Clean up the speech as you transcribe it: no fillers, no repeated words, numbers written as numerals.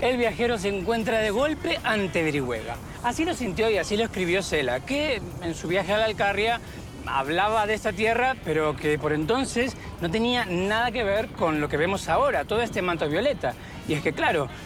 el viajero se encuentra de golpe ante Brihuega. Así lo sintió y así lo escribió Cela, que en su viaje a la Alcarria hablaba de esta tierra, pero que por entonces no tenía nada que ver con lo que vemos ahora, todo este manto violeta. Y es que, claro,